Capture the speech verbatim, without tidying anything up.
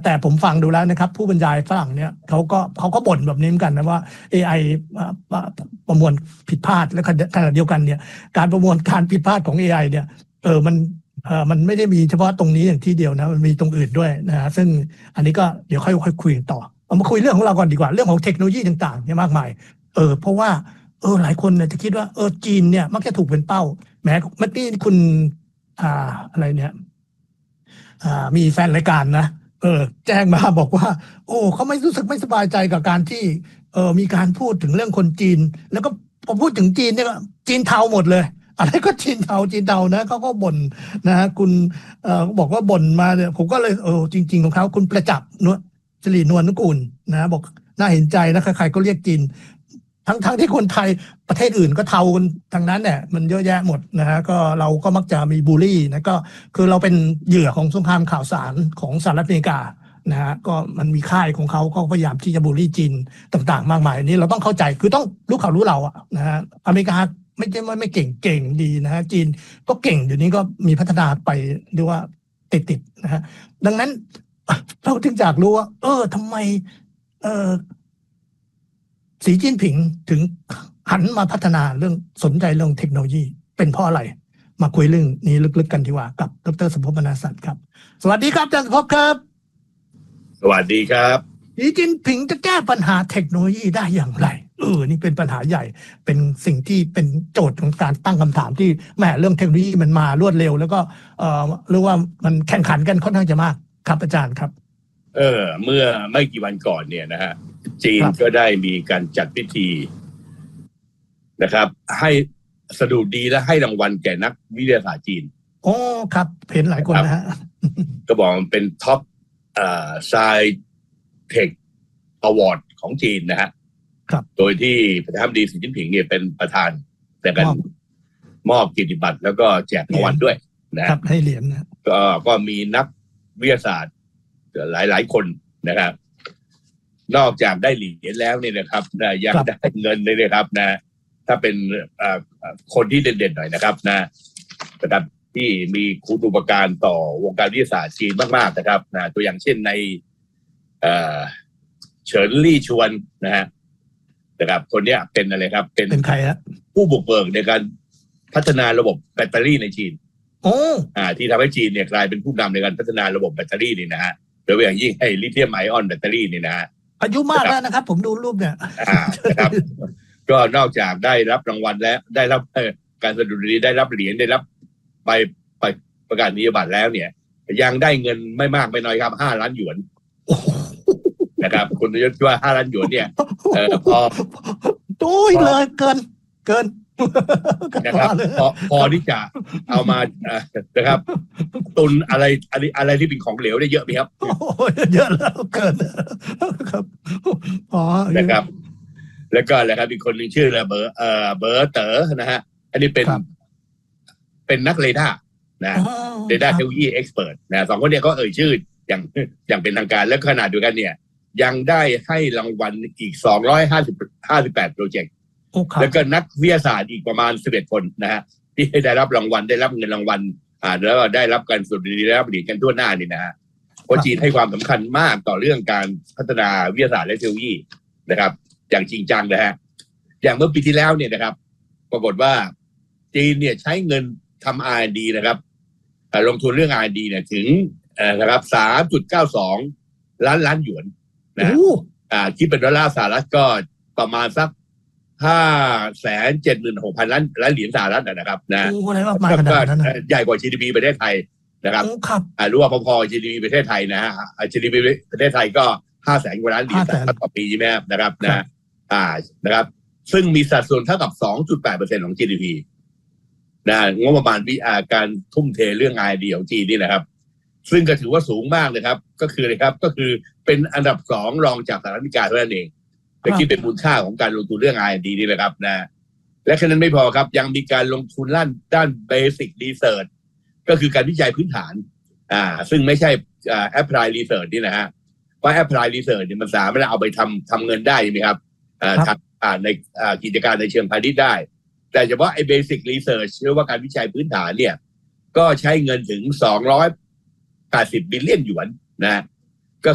แต่ผมฟังดูแล้วนะครับผู้บรรยายฝรั่งเนี่ยเขาก็เขาก็บ่นแบบนี้เหมือนกันนะว่า เอ ไอ ประมวลผิดพลาดและขณะเดียวกันเนี่ยการประมวลการผิดพลาดของ เอ ไอ เนี่ยเออมันเออมันไม่ได้มีเฉพาะตรงนี้อย่างที่เดียวนะมันมีตรงอื่นด้วยนะฮะซึ่งอันนี้ก็เดี๋ยวค่อยค่อยคุยต่อเอามาคุยเรื่องของเราก่อนดีกว่าเรื่องของเทคโนโลยีต่างๆเนี่ยมากมายเออเพราะว่าเออหลายคนเนี่ยจะคิดว่าเออจีนเนี่ยมักจะถูกเป็นเป้าแม้เมื่อกี้คุณอ่าอะไรเนี่ยอ่ามีแฟนรายการนะเออแจ้งมาบอกว่าโอ้เขาไม่รู้สึกไม่สบายใจกับการที่เออมีการพูดถึงเรื่องคนจีนแล้วก็พอพูดถึงจีนเนี่ยจีนเทาหมดเลยอะไรก็จีนเทาจีนเทานะเขาก็บ่นนะฮะคุณเอ่อบอกว่าบ่นมาเนี่ยผมก็เลยเออจริงๆของเขาคุณประจักษ์นวลสิรินวลนุกูลนะบอกน่าเห็นใจนะใครๆก็เรียกจีนทั้งทั้งที่คนไทยประเทศอื่นก็เทากันทั้งนั้นเนี่ยมันเยอะแยะหมดนะฮะก็เราก็มักจะมีบูลลี่นะก็คือเราเป็นเหยื่อของสงครามข่าวสารของสหรัฐอเมริกานะฮะก็มันมีค่ายของเขาก็พยายามที่จะบูลลี่จีนต่างๆมากมายอันนี้เราต้องเข้าใจคือต้องรู้เขารู้เราอะนะฮะอเมริกาไม่ใช่ว่าไม่เก่งเก่งดีนะฮะจีนก็เก่งเดี๋ยวนี้ก็มีพัฒนาไปเรียกว่าติดๆนะฮะดังนั้นเราถึงอยากรู้ว่าเออทำไมเออสีจิ้นผิงถึงหันมาพัฒนาเรื่องสนใจเรื่องเทคโนโลยีเป็นเพราะอะไรมาคุยเรื่องนี้ลึกๆกันดีกว่ากับดร.สมภพ บรรณสัตย์ครับสวัสดีครับอาจารย์สมภพครับสวัสดีครับสีจิ้นผิงจะแก้ปัญหาเทคโนโลยีได้อย่างไรเออนี่เป็นปัญหาใหญ่เป็นสิ่งที่เป็นโจทย์ของการตั้งคำถามที่แหมเรื่องเทคโนโลยีมันมารวดเร็วแล้วก็เอ่อเรียกว่ามันแข่งขันกันค่อนข้างจะมากครับอาจารย์ครับเออเมื่อไม่กี่วันก่อนเนี่ยนะฮะจีนก็ได้มีการจัดพิธีนะครับให้สดุดีและให้รางวัลแก่นักวิทยาศาสตร์จีนโอ้ครับเห็นหลายคนนะฮะก็บอกมันเป็นท็อปอ่าไซเทคอวอร์ดของจีนนะฮะครับโดยที่ประธานาธิบดีสีจิ้นผิงเนี่ยเป็นประธานแต่กันมอบเกียรติบัตรแล้วก็แจกรางวัลด้วยนะครับให้เหรียญนะก็ก็มีนักวิทยาศาสตร์หลายหลายคนนะครับนอกจากได้เหรียญแล้วเนี่ยนะครับนะยังได้เงินเลยนะครับนะถ้าเป็นคนที่เด่นๆหน่อยนะครับนะนะครับที่มีคุณอุปการต่อวงการวิทยาศาสตร์จีนมากๆนะครับนะตัวอย่างเช่นในเฉินลี่ชวนนะฮะนะครับคนนี้เป็นอะไรครับเป็นเป็นใครฮะผู้บุกเบิกในการพัฒนาระบบแบตเตอรี่ในจีนโอ้อ่าที่ทำให้จีนเนี่ยกลายเป็นผู้นำในการพัฒนาระบบแบตเตอรี่นี่นะฮะโดยอย่างยิ่งให้ลิเธียมไอออนแบตเตอรี่นี่นะฮะอายุมากแล้วนะครับผมดูรูปเนี่ยอ่านะครับก็นอกจากได้รับรางวัลและได้รับการสะดุดีได้รับเหรียญได้รับใบไปประกาศนียบัตรแล้วเนี่ยยังได้เงินไม่มากไม่น้อยครับห้าล้านหยวนนะครับคุณยศว่าห้าล้านหยวนเนี่ยเออพอตุ้ยเลยเกินเกินนะครับพอพอที่จะเอามานะครับตุนอะไรอะไรอะไรที่เป็นของเหลวได้เยอะไหมครับเยอะแล้วเกินครับอ๋อนะครับแล้วก็อะไรครับอีกคนหนึ่งชื่ออะไรเบอร์เอ่อเบอร์เต๋อนะฮะอันนี้เป็นเป็นนักเรดาร์นะเรดาร์เทคโนโลยีเอ็กซ์เพรสนะสองคนเนี้ยก็เอ่ยชื่ออย่างอย่างเป็นทางการและขนาดเดียวกันเนี่ยยังได้ให้รางวัลอีกสองร้อยห้าสิบ ห้าสิบแปดโปรเจกต์แล้วก็นักวิทยาศาสตร์อีกประมาณสิบเอ็ดคนนะฮะที่ได้รับรางวัลได้รับเงินรางวัลอ่าแล้วก็ได้รับการสดุดีได้รับเหรียญกันทั่วหน้านี่นะฮะเพราะจีนให้ความสำคัญมากต่อเรื่องการพัฒนาวิทยาศาสตร์และเทคโนโลยีนะครับอย่างจริงจังนะฮะอย่างเมื่อปีที่แล้วเนี่ยนะครับปรากฏว่าจีนเนี่ยใช้เงินทำ อาร์ แอนด์ ดี นะครับลงทุนเรื่อง อาร์ แอนด์ ดี เนี่ยถึงนะครับ สามจุดเก้าสอง ล้านล้านหยวนนะอ่าคิดเป็นดอลลาร์สหรัฐก็ประมาณสัก ห้าแสนเจ็ดหมื่นหกพัน ล้านล้านเหรียญสหรัฐนะครับนะโอ้อะไรมากมายขนาดนั้นนะใหญ่กว่า จี ดี พี ประเทศไทยนะครับอ่ารู้ว่าพอๆ จี ดี พี ประเทศไทยนะฮะ จี ดี พี ประเทศไทยก็ห้าแสนกว่าล้านเหรียญสหรัฐต่อปีใช่ไหมครับนะครับนะอ่านะครับซึ่งมีสัดส่วนเท่ากับ สองจุดแปดเปอร์เซ็นต์ ของ จี ดี พี นะงบประมาณวิอาการทุ่มเทเรื่อง อาร์ แอนด์ ดี ของจีนนี่แหละครับซึ่งก็ถือว่าสูงมากเลยครับก็คือเลยครับก็คือเป็นอันดับสองรองจากสหรัฐอเมริกาเท่านั้นเองแต่คิดเป็นมูลค่าของการลงทุนเรื่อง อาร์ แอนด์ ดี นี่แหละครับนะและแค่นั้นไม่พอครับยังมีการลงทุนด้านด้าน Basic Research ก็คือการวิจัยพื้นฐานอ่าซึ่งไม่ใช่อ่า Apply Research นี่นะฮะเพราะ Apply Research เนี่ยมันสามารถเอาไปทำทำเงินได้ใช่ไหมครับอ่าทำอ่าในอ่ากิจการในเชิงพาณิชย์ได้แต่เฉพาะไอ้ Basic Research หรือว่าการวิจัยพื้นฐานเนี่ยก็ใช้เงินถึงสองร้อยแปดสิบบิลเลียนหยวนนะ